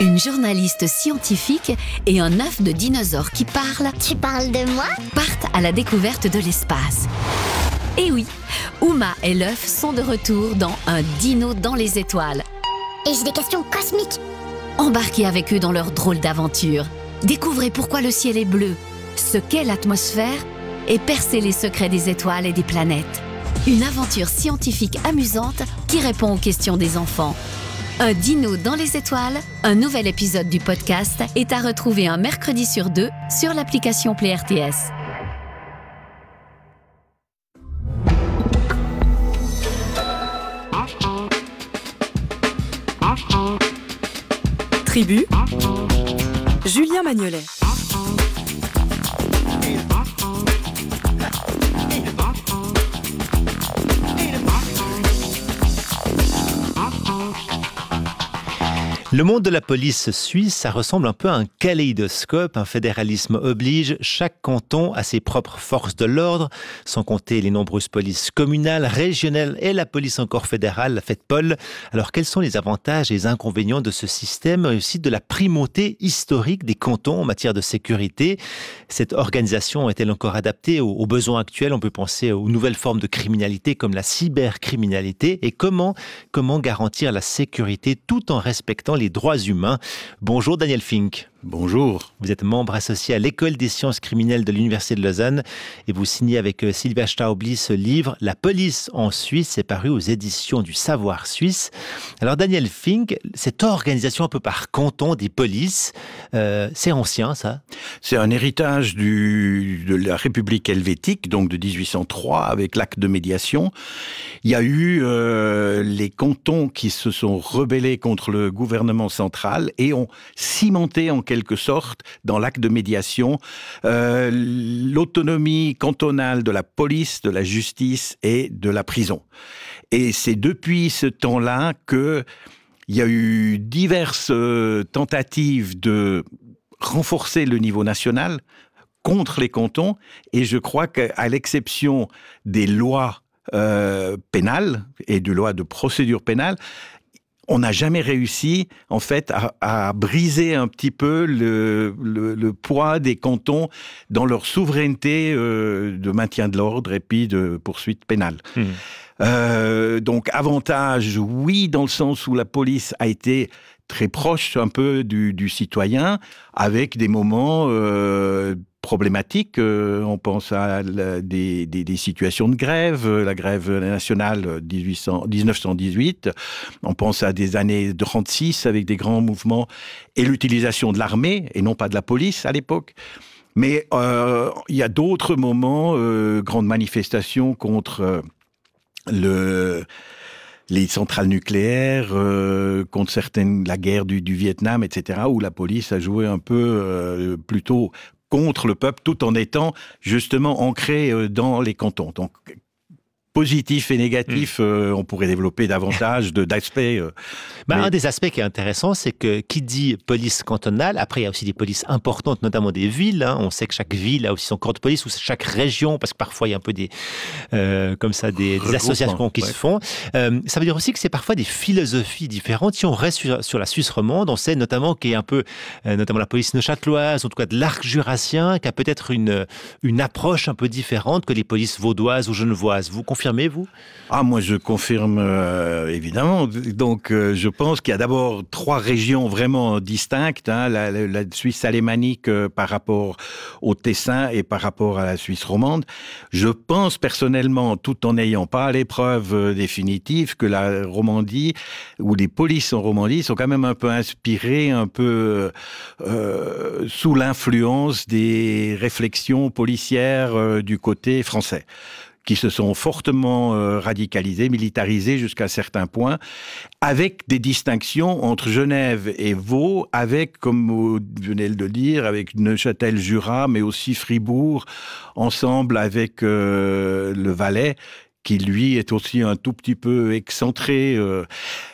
Une journaliste scientifique et un œuf de dinosaure qui parle. Tu parles de moi ? Partent à la découverte de l'espace. Et oui, Uma et l'œuf sont de retour dans Un dino dans les étoiles. Et j'ai des questions cosmiques. Embarquez avec eux dans leur drôle d'aventure. Découvrez pourquoi le ciel est bleu, ce qu'est l'atmosphère et percez les secrets des étoiles et des planètes. Une aventure scientifique amusante qui répond aux questions des enfants. Un dino dans les étoiles, un nouvel épisode du podcast est à retrouver un mercredi sur 2 sur l'application Play RTS. Tribu, Julien Magnolet. Le monde de la police suisse, ça ressemble un peu à un kaléidoscope, un fédéralisme oblige. Chaque canton a ses propres forces de l'ordre, sans compter les nombreuses polices communales, régionales et la police encore fédérale, la FEDPOL. Alors quels sont les avantages et les inconvénients de ce système, et aussi de la primauté historique des cantons en matière de sécurité? Cette organisation est-elle encore adaptée aux besoins actuels? On peut penser aux nouvelles formes de criminalité comme la cybercriminalité. Et comment garantir la sécurité tout en respectant les droits humains? Bonjour Daniel Fink. Bonjour. Vous êtes membre associé à l'École des sciences criminelles de l'Université de Lausanne et vous signez avec Sylvia Staubli ce livre « La police en Suisse », c'est paru aux éditions du Savoir Suisse. Alors Daniel Fink, cette organisation un peu par canton des polices, c'est ancien ça? C'est un héritage de la République helvétique, donc de 1803, avec l'acte de médiation. Il y a eu les cantons qui se sont rebellés contre le gouvernement central et ont cimenté en quelque sorte, dans l'acte de médiation, l'autonomie cantonale de la police, de la justice et de la prison. Et c'est depuis ce temps-là qu'il y a eu diverses tentatives de renforcer le niveau national contre les cantons, et je crois qu'à l'exception des lois pénales et de lois de procédure pénale, on n'a jamais réussi, en fait, à briser un petit peu le poids des cantons dans leur souveraineté de maintien de l'ordre et puis de poursuite pénale. Donc, avantage, oui, dans le sens où la police a été très proche un peu du citoyen, avec des moments problématiques. On pense à des situations de grève, la grève nationale 1918. On pense à des années 36 avec des grands mouvements et l'utilisation de l'armée et non pas de la police à l'époque. Mais il y a d'autres moments, grandes manifestations contre les centrales nucléaires, contre la guerre du Vietnam, etc., où la police a joué un peu plutôt contre le peuple, tout en étant justement ancré dans les cantons. Donc, positif et négatif, on pourrait développer davantage d'aspects. Un des aspects qui est intéressant, c'est que qui dit police cantonale, après il y a aussi des polices importantes, notamment des villes. On sait que chaque ville a aussi son corps de police, ou chaque région, parce que parfois il y a un peu des associations qui se font. Ça veut dire aussi que c'est parfois des philosophies différentes. Si on reste sur la Suisse romande, on sait notamment qu'il y a un peu, notamment la police neuchâteloise, en tout cas de l'arc jurassien, qui a peut-être une approche un peu différente que les polices vaudoises ou genevoises. Vous confirmez-vous? Moi je confirme évidemment. Donc je pense qu'il y a d'abord 3 régions vraiment distinctes, la Suisse alémanique par rapport au Tessin et par rapport à la Suisse romande. Je pense personnellement, tout en n'ayant pas l'épreuve définitive, que la Romandie ou les polices en Romandie sont quand même un peu inspirées, un peu sous l'influence des réflexions policières du côté français, qui se sont fortement radicalisés, militarisés jusqu'à certains points, avec des distinctions entre Genève et Vaud, avec, comme vous venez de le dire, avec Neuchâtel-Jura, mais aussi Fribourg, ensemble avec le Valais, qui lui est aussi un tout petit peu excentré.